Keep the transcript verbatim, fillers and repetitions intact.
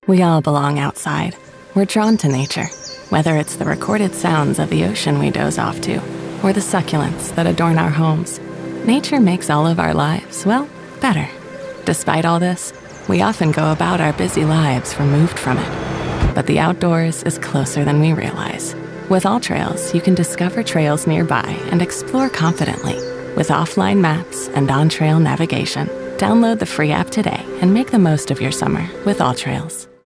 We all belong outside. We're drawn to nature, whether it's the recorded sounds of the ocean we doze off to, or the succulents that adorn our homes. Nature makes all of our lives, well, better. Despite all this, we often go about our busy lives removed from it. But the outdoors is closer than we realize. With AllTrails, you can discover trails nearby and explore confidently. With offline maps and on-trail navigation, download the free app today and make the most of your summer with AllTrails.